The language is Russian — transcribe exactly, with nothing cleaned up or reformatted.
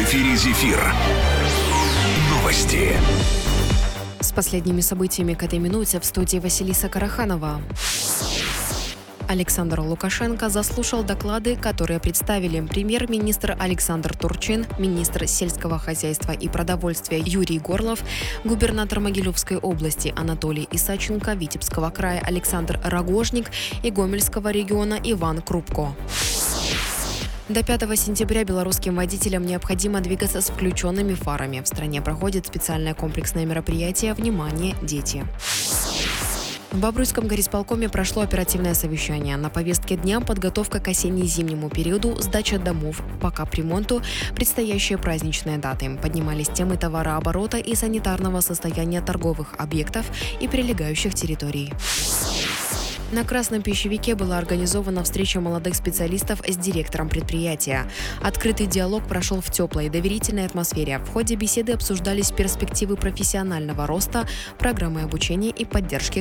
эфире «Зефир». Новости. С последними событиями к этой минуте в студии Василиса Караханова. Александр Лукашенко заслушал доклады, которые представили премьер-министр Александр Турчин, министр сельского хозяйства и продовольствия Юрий Горлов, губернатор Могилевской области Анатолий Исаченко, Витебского края Александр Рогожник и Гомельского региона Иван Крупко. До пятого сентября белорусским водителям необходимо двигаться с включенными фарами. В стране проходит специальное комплексное мероприятие «Внимание, дети». В Бобруйском горисполкоме прошло оперативное совещание. На повестке дня подготовка к осенне-зимнему периоду, сдача домов по капремонту, предстоящие праздничные даты. Поднимались темы товарооборота и санитарного состояния торговых объектов и прилегающих территорий. На Красном Пищевике была организована встреча молодых специалистов с директором предприятия. Открытый диалог прошел в теплой и доверительной атмосфере. В ходе беседы обсуждались перспективы профессионального роста, программы обучения и поддержки